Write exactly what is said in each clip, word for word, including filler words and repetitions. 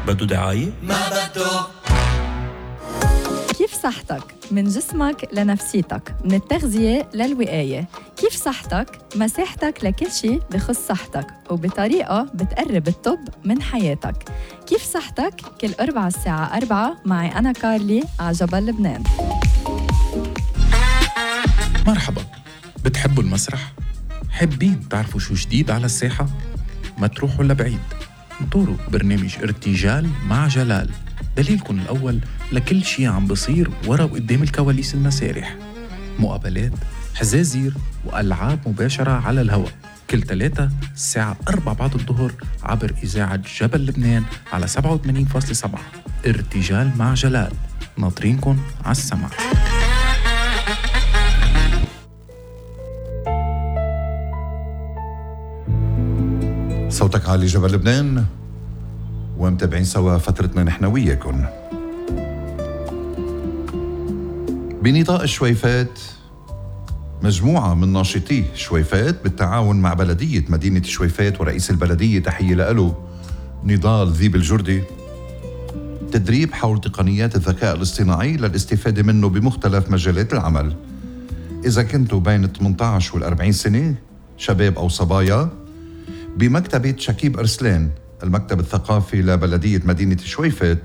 بده دعاية؟ ما بده. كيف صحتك؟ من جسمك لنفسيتك، من التغذية للوقاية. كيف صحتك؟ مساحتك لكل شيء بخص صحتك وبطريقة بتقرب الطب من حياتك. كيف صحتك؟ كل أربعة الساعة أربعة معي أنا كارلي على جبل لبنان. مرحبا، بتحبوا المسرح؟ حابين تعرفوا شو جديد على الساحة؟ ما تروحوا لبعيد، انطروا برنامج ارتجال مع جلال، دليلكم الأول لكل شي عم بصير ورا وقدام الكواليس المسارح. مقابلات، حزازير وألعاب مباشرة على الهواء، كل ثلاثة الساعة أربعة بعد الظهر عبر إذاعة جبل لبنان على سبعة وثمانين فاصلة سبعة. ارتجال مع جلال، ناطرينكم على السمع. صوتك عالي جبل لبنان، ومتابعين سوا فترتنا نحن وياكن. بنطاق الشويفات مجموعة من ناشطي شويفات بالتعاون مع بلدية مدينة شويفات ورئيس البلدية، تحية لألو نضال ذيب الجردي، تدريب حول تقنيات الذكاء الاصطناعي للاستفادة منه بمختلف مجالات العمل. إذا كنتوا بين ثمانية عشر والأربعين سنة، شباب أو صبايا، بمكتبة شكيب أرسلان المكتب الثقافي لبلدية مدينة شويفات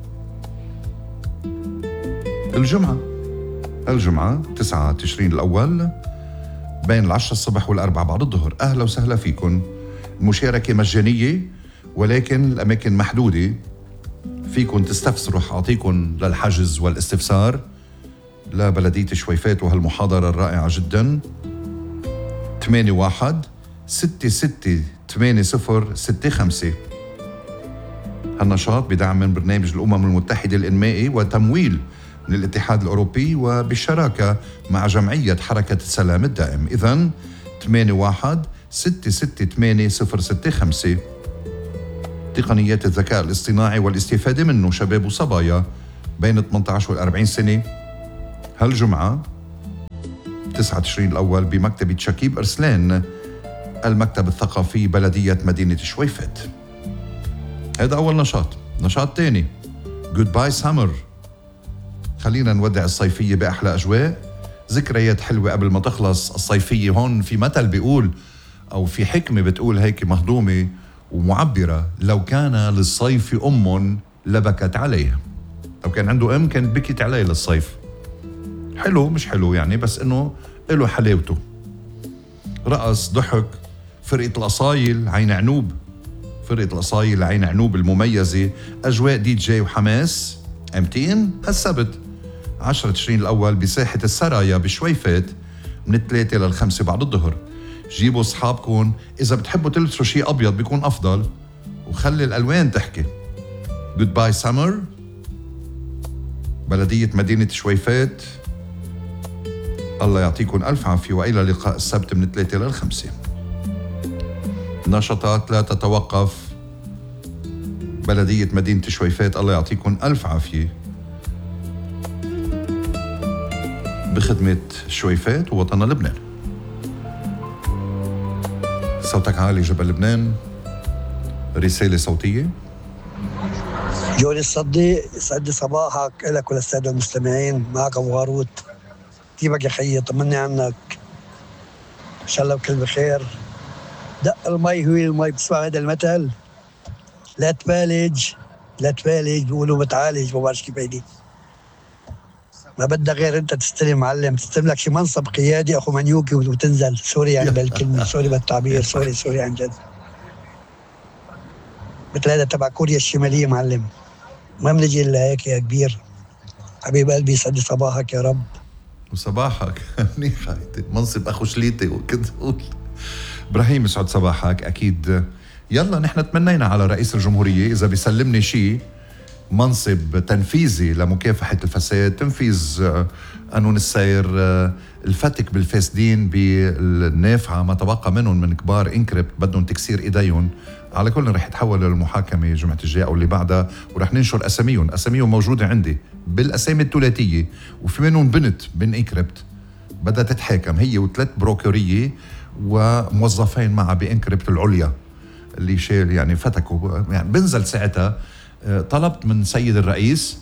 الجمعة الجمعة تسعة تشرين الأول بين العشرة الصبح والأربعة بعد الظهر. أهلا وسهلا فيكن. المشاركة مجانية ولكن الأماكن محدودة، فيكن تستفسروا. أعطيكم للحجز والاستفسار لبلدية شويفات وهالمحاضرة الرائعة جدا. ثمانية واحد ستة ستة ثمانية صفر ستة خمسة. هالنشاط بدعم من برنامج الأمم المتحدة الإنمائي وتمويل من الاتحاد الأوروبي وبالشراكة مع جمعية حركة السلام الدائم. إذن ثمانية واحد ستة ستة ثمانية صفر ستة خمسة. تقنيات الذكاء الاصطناعي والاستفادة منه، شباب وصبايا بين ثمانية عشر وأربعين سنة، هالجمعة تسعة تشرين الأول بمكتبة شكيب أرسلان المكتب الثقافي بلدية مدينة شويفات. هذا أول نشاط. نشاط تاني، Goodbye Summer. خلينا نودع الصيفية بأحلى أجواء، ذكريات حلوة قبل ما تخلص الصيفية. هون في مثل بيقول أو في حكمة بتقول هيك مهضومة ومعبرة: لو كان للصيف أم لبكت عليه. لو كان عنده أم كانت بكت عليه للصيف. حلو مش حلو يعني، بس إنه له حلاوته. رقص، ضحك، فرقة الأصايل عين عنوب، فرقة الأصايل عين عنوب المميزة، أجواء دي جي وحماس. أمتين هالسبت عشرة تشرين الأول بساحة السرايا بشويفات من الثلاثة للخمسة بعد الظهر. جيبوا أصحابكم، إذا بتحبوا تلبسوا شيء أبيض بيكون أفضل، وخلي الألوان تحكي. Goodbye Summer، بلدية مدينة شويفات. الله يعطيكم ألف عافية، وإلى لقاء السبت من الثلاثة للخمسة. نشاطات لا تتوقف، بلدية مدينة شويفات. الله يعطيكم ألف عافية بخدمة شويفات ووطن لبنان. صوتك عالي جبل لبنان، رسالة صوتية. جوري الصدي، يسعد صباحك لك وللسادة المستمعين. معك أبو هاروت. كيفك يا خيي؟ طمني عنك، إن شاء الله بكل بخير. دق المي هو المي. بتسمع هذا المثل؟ لا تبالج لا تبالج بيقولوا بتعالج. ما بعرف كيف هيدي، ما بدها غير انت تستلم معلم، تستلم لك شي منصب قيادي اخو منيوكي وتنزل. سوري يعني بالكلمه، سوري بالتعبير، سوري سوري عن جد. مثل هذا تبع كوريا الشماليه معلم. ما بنجي الا هيك يا كبير. حبيب قلبي، يسعد صباحك يا رب. وصباحك منيح، منصب اخو شليتي وكنت اقول. ابراهيم، يسعد صباحك. اكيد يلا نحن تمنينا على رئيس الجمهورية إذا بيسلمني شيء منصب تنفيذي لمكافحة الفساد، تنفيذ قانون السير، الفتك بالفاسدين بالنافعة ما تبقى منهم من كبار انكريبت بدهم تكسير ايديهم. على كل رح يتحول للمحاكمة الجمعة الجاية أو اللي بعدها، ورح ننشر أساميهم. أساميهم موجودة عندي بالأسامي الثلاثية، وفي منهم بنت بن انكريبت بدها تتحاكم هي وثلاث بروكورية وموظفين معها بانكريبت العليا اللي شيل يعني فتكوا. يعني بنزل ساعتها طلبت من سيد الرئيس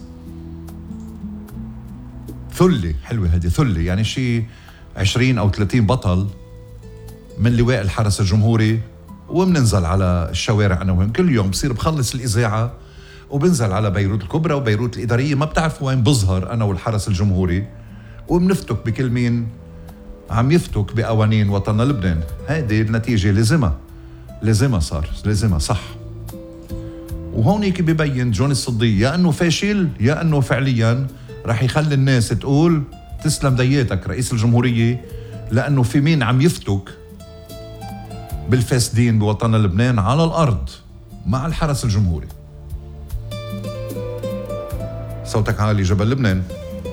ثلة حلوة، هذه ثلة يعني شيء عشرين أو ثلاثين بطل من لواء الحرس الجمهوري، وبننزل على الشوارع أنا وهم كل يوم. بصير بخلص الإذاعة وبنزل على بيروت الكبرى وبيروت الإدارية، ما بتعرف وين بظهر أنا والحرس الجمهوري، وبنفتك بكل مين عم يفتك بقوانين وطننا لبنان. هذه النتيجة لازمها لازمها صار لازمها صح. وهونيك ببين جوني الصديق يا أنه فاشل يا أنه فعليا رح يخلي الناس تقول تسلم دياتك رئيس الجمهورية، لأنه في مين عم يفتك بالفاسدين بوطننا لبنان على الأرض مع الحرس الجمهوري. صوتك عالي جبل لبنان.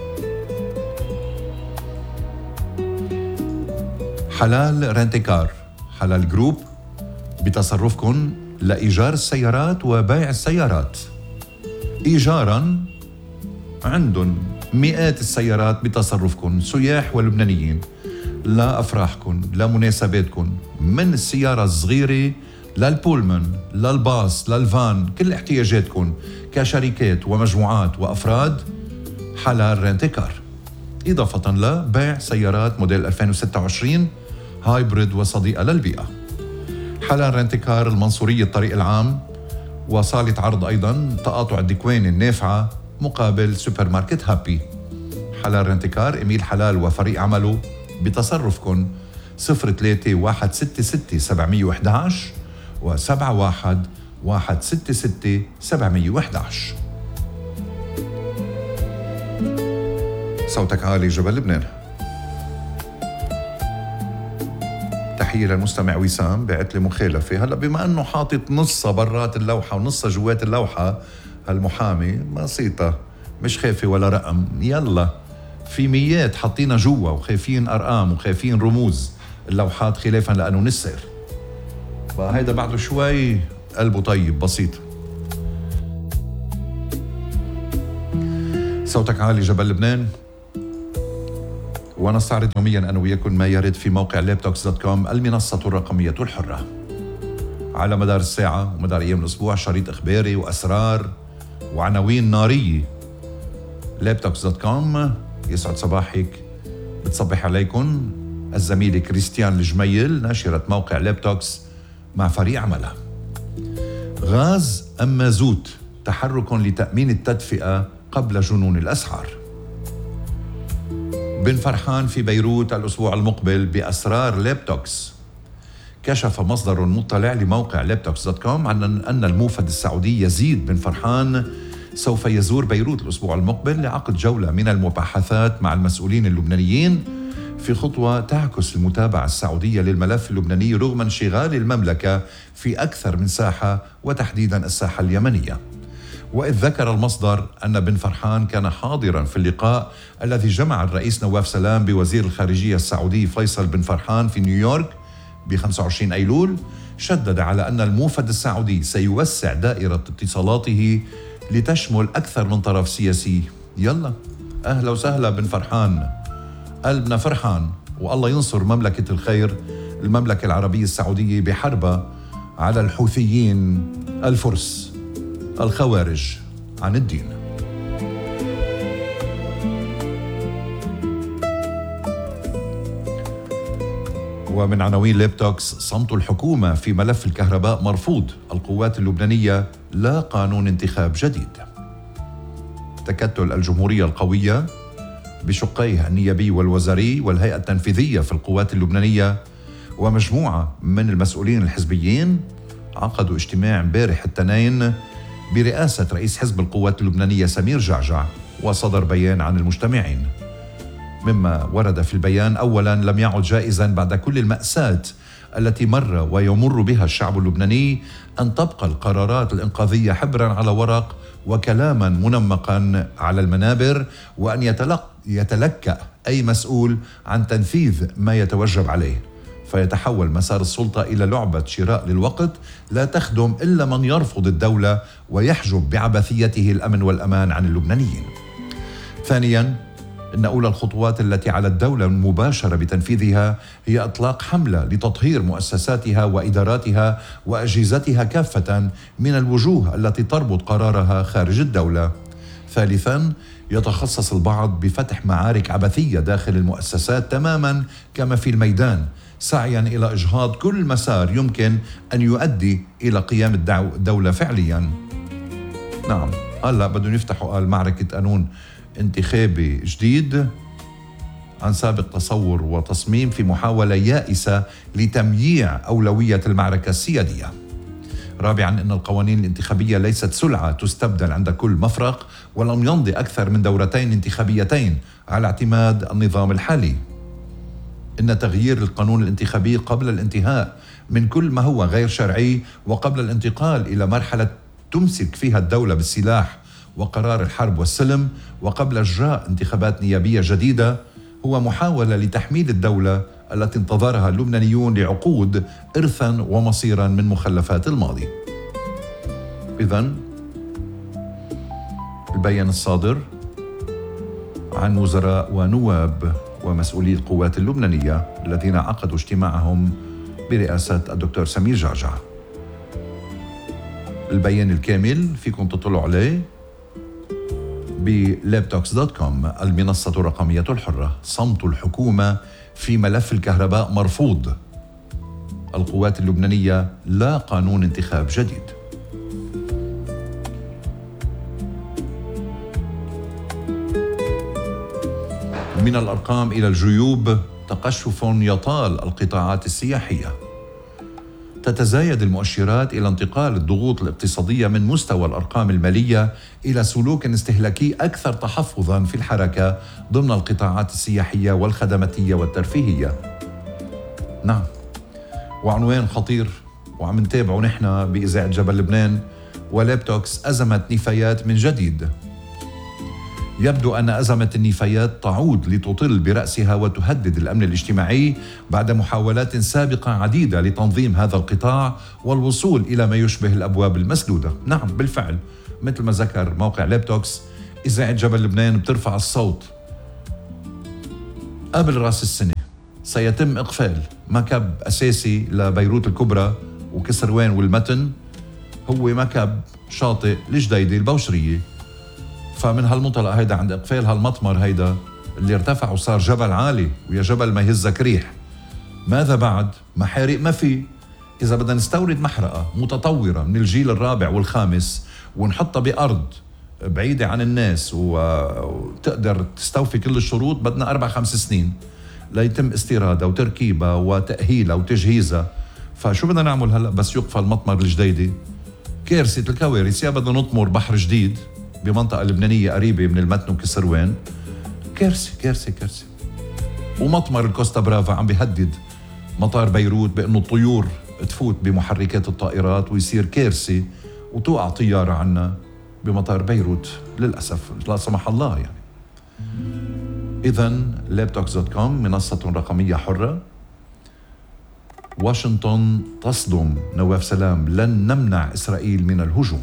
حلال رنتكار، حلال جروب بتصرفكم لإيجار السيارات وبيع السيارات. إيجاراً عندهم مئات السيارات بتصرفكم سياح ولبنانيين لأفراحكم لمناسباتكم، من السيارة الصغيرة للبولمان للباص للفان، كل احتياجاتكم كشركات ومجموعات وأفراد حلال رنتكار. إضافة لبيع سيارات موديل ألفين وستة وعشرين هايبريد وصديقة للبيئة. حلال رنتكار المنصورية الطريق العام، وصالة عرض أيضا تقاطع الدكوين النافعة مقابل سوبر ماركت هابي. حلال رنتكار إميل حلال وفريق عمله بتصرفكم صفر ثلاثة واحد ستة ستة سبعمية وإحداعش وسبعة واحد واحد ستة ستة سبعمية وإحداعش. صوتك عالي جبل لبنان. تحية للمستمع وسام بعت لي مخالفة. هلا بما انه حاطط نصها برات اللوحة ونصها جوات اللوحة، هالمحامي بسيطة مش خايفة ولا رقم، يلا في ميات حاطينها جوا وخايفين ارقام وخايفين رموز اللوحات خلافا لانه نسر، فهيدا بعده شوي قلبه طيب بسيط. صوتك عالي جبل لبنان. ونستعرض يوميا أنا وياكم ما يرد في موقع لابتوكس دوت كوم المنصة الرقمية الحرة. على مدار الساعة ومدار أيام الأسبوع شريط إخباري وأسرار وعناوين نارية. لابتوكس دوت كوم يسعد صباحك، بتصبح عليكم الزميلة كريستيان الجميل ناشرة موقع لابتوكس مع فريق عملها. غاز أم مازوت، تحرك لتأمين التدفئة قبل جنون الأسعار. بن فرحان في بيروت الأسبوع المقبل بأسرار لابتوكس. كشف مصدر مطلع لموقع لابتوكس دوت كوم عن أن الموفد السعودي يزيد بن فرحان سوف يزور بيروت الأسبوع المقبل لعقد جولة من المباحثات مع المسؤولين اللبنانيين في خطوة تعكس المتابعة السعودية للملف اللبناني رغم انشغال المملكة في أكثر من ساحة وتحديدا الساحة اليمنية. وإذ ذكر المصدر أن بن فرحان كان حاضرا في اللقاء الذي جمع الرئيس نواف سلام بوزير الخارجية السعودي فيصل بن فرحان في نيويورك ب خمسة وعشرين أيلول، شدد على أن الموفد السعودي سيوسع دائرة اتصالاته لتشمل أكثر من طرف سياسي. يلا أهلا وسهلا بن فرحان، قلبنا فرحان، والله ينصر مملكة الخير المملكة العربية السعودية بحربها على الحوثيين الفرس الخوارج عن الدين. ومن عناوين لابتوكس، صمت الحكومة في ملف الكهرباء مرفوض، القوات اللبنانية لا قانون انتخاب جديد. تكتل الجمهورية القوية بشقيها النيابي والوزاري والهيئة التنفيذية في القوات اللبنانية ومجموعة من المسؤولين الحزبيين عقدوا اجتماع امبارح الاثنين برئاسة رئيس حزب القوات اللبنانية سمير جعجع، وصدر بيان عن المجتمعين. مما ورد في البيان: أولاً، لم يعد جائزاً بعد كل المأساة التي مر ويمر بها الشعب اللبناني أن تبقى القرارات الإنقاذية حبراً على ورق وكلاماً منمقاً على المنابر، وأن يتلق يتلكأ أي مسؤول عن تنفيذ ما يتوجب عليه، فيتحول مسار السلطة إلى لعبة شراء للوقت لا تخدم إلا من يرفض الدولة ويحجب بعبثيته الأمن والأمان عن اللبنانيين. ثانياً، إن أولى الخطوات التي على الدولة المباشرة بتنفيذها هي إطلاق حملة لتطهير مؤسساتها وإداراتها وأجهزتها كافة من الوجوه التي تربط قرارها خارج الدولة. ثالثاً، يتخصص البعض بفتح معارك عبثية داخل المؤسسات تماماً كما في الميدان، سعياً إلى إجهاض كل مسار يمكن أن يؤدي إلى قيام الدولة فعلياً. نعم، هلأ بدهم يفتحوا قال معركة قانون انتخابي جديد عن سابق تصور وتصميم في محاولة يائسة لتمييع أولوية المعركة السيادية. رابعاً، أن القوانين الانتخابية ليست سلعة تستبدل عند كل مفرق، ولم يمضي أكثر من دورتين انتخابيتين على اعتماد النظام الحالي. إن تغيير القانون الانتخابي قبل الانتهاء من كل ما هو غير شرعي وقبل الانتقال إلى مرحلة تمسك فيها الدولة بالسلاح وقرار الحرب والسلم، وقبل إجراء انتخابات نيابية جديدة، هو محاولة لتحميل الدولة التي انتظرها اللبنانيون لعقود إرثاً ومصيراً من مخلفات الماضي. إذن البيان الصادر عن وزراء ونواب ومسؤولي القوات اللبنانية الذين عقدوا اجتماعهم برئاسة الدكتور سمير جعجع. البيان الكامل فيكم تطلعوا عليه بلابتوكس دوت كوم، المنصة الرقمية الحرة. صمت الحكومة في ملف الكهرباء مرفوض. القوات اللبنانية لا قانون انتخاب جديد. من الأرقام إلى الجيوب، تقشف يطال القطاعات السياحية. تتزايد المؤشرات إلى انتقال الضغوط الاقتصادية من مستوى الأرقام المالية إلى سلوك استهلاكي أكثر تحفظاً في الحركة ضمن القطاعات السياحية والخدماتية والترفيهية. نعم، وعنوان خطير وعم نتابعه نحن بإذاعة جبل لبنان ولابتوكس: أزمة نفايات من جديد. يبدو أن أزمة النفايات تعود لتطل برأسها وتهدد الأمن الاجتماعي بعد محاولات سابقة عديدة لتنظيم هذا القطاع والوصول إلى ما يشبه الأبواب المسدودة. نعم بالفعل، مثل ما ذكر موقع لابتوكس، إذاعة جبل لبنان بترفع الصوت. قبل رأس السنة سيتم إقفال مكب أساسي لبيروت الكبرى وكسروان والمتن، هو مكب شاطئ الجديدة البوشرية. فمن هالمنطلق هيدا عند إقفال هالمطمر هيدا اللي ارتفع وصار جبل عالي، ويا جبل ما يهزك ريح، ماذا بعد؟ محارق ما في. إذا بدنا نستورد محرقة متطورة من الجيل الرابع والخامس ونحطها بأرض بعيدة عن الناس وتقدر تستوفي كل الشروط، بدنا أربع خمس سنين ليتم استيرادها وتركيبها وتأهيلها وتجهيزها. فشو بدنا نعمل هلأ بس يقفل مطمر الجديدة؟ كارثة الكوارث. يا بدنا نطمر بحر جديد بمنطقة لبنانية قريبة من المتن وكسروان، كارثة كارثة كارثة. ومطمر الكوستا برافا عم بيهدد مطار بيروت بأنه الطيور تفوت بمحركات الطائرات ويصير كارثة وتوقع طيارة عنا بمطار بيروت للأسف، لا سمح الله يعني. إذن لابتوكس دوت كوم منصة رقمية حرة. واشنطن تصدم نواف سلام: لن نمنع إسرائيل من الهجوم.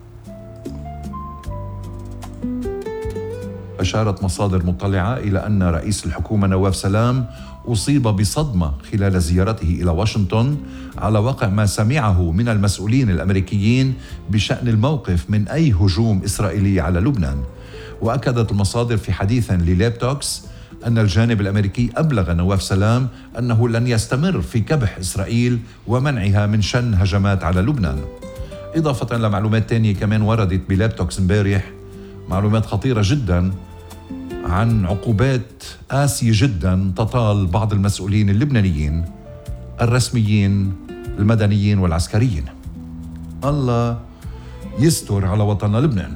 أشارت مصادر مطلعة إلى أن رئيس الحكومة نواف سلام أصيب بصدمة خلال زيارته إلى واشنطن على وقع ما سمعه من المسؤولين الأمريكيين بشأن الموقف من أي هجوم إسرائيلي على لبنان. وأكدت المصادر في حديث للابتوكس أن الجانب الأمريكي أبلغ نواف سلام أنه لن يستمر في كبح إسرائيل ومنعها من شن هجمات على لبنان. إضافة لمعلومات تانية كمان وردت بلابتوكس امبارح، معلومات خطيرة جدا عن عقوبات قاسية جدا تطال بعض المسؤولين اللبنانيين الرسميين المدنيين والعسكريين. الله يستر على وطننا لبنان.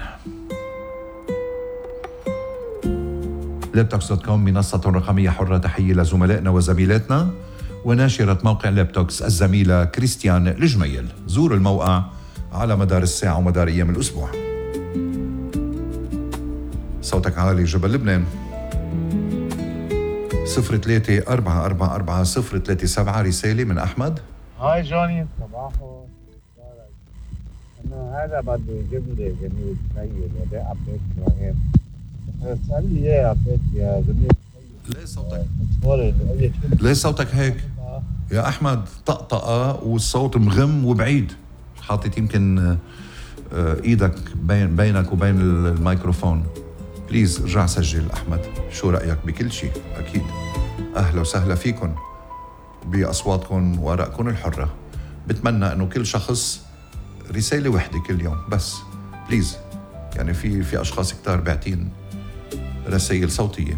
لابتوكس دوت كوم منصة رقمية حرة. تحية لزملائنا وزميلاتنا وناشرة موقع لابتوكس الزميلة كريستيان الجميل. زور الموقع على مدار الساعة ومدار أيام الأسبوع. صوتك عالي جبل لبنان. صفر ثلاثة أربعة أربعة أربعة صفر ثلاثة سبعة. رسالة من أحمد. هاي جوني، صباحو. أنا هذا بده يجيب لي جميل سيد وداء عبد إبراهيم اسألني اياه عبيت يا زميلي. ليه صوتك صوري أي شيء. ليه صوتك هيك يا احمد؟ طقطقه والصوت مغم وبعيد. حاطط يمكن آه، ايدك بين بينك وبين الميكروفون. بليز ارجع سجل احمد. شو رايك بكل شيء؟ اكيد. اهلا وسهلا فيكم باصواتكم وارائكم الحره. بتمنى انه كل شخص رساله وحده كل يوم بس بليز. يعني في في اشخاص كتار باعتين رسائل صوتيه.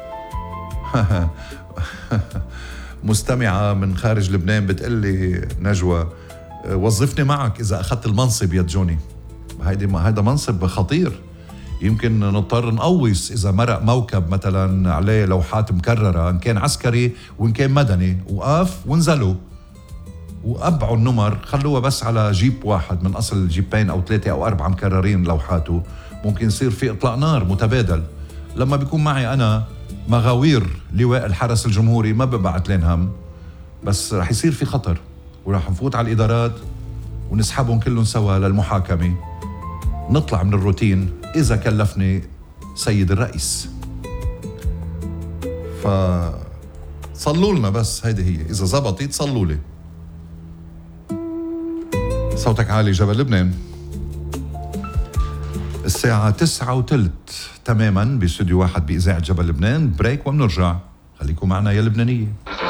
مستمعه من خارج لبنان بتقلي نجوى وظفني معك اذا اخذت المنصب يا جوني. هيدي هذا منصب خطير. يمكن نضطر نقوص اذا مرق موكب مثلا عليه لوحات مكرره، ان كان عسكري وان كان مدني، وقف وانزلوا وقبعوا النمر، خلوها بس على جيب واحد من اصل جيبين او ثلاثه او اربعه مكررين لوحاته. ممكن يصير في اطلاق نار متبادل. لما بيكون معي انا مغاوير لواء الحرس الجمهوري ما ببعت لين هم، بس رح يصير في خطر ورح نفوت على الادارات ونسحبهم كلهم سوا للمحاكمه. نطلع من الروتين اذا كلفني سيد الرئيس. ف صلوا لنا بس، هيدي هي. اذا زبطت صلوا لي. صوتك عالي جبل لبنان. الساعة تسعة وثلث تماما باستوديو واحد بإذاعة جبل لبنان. بريك وبنرجع. خليكم معنا يا لبنانية.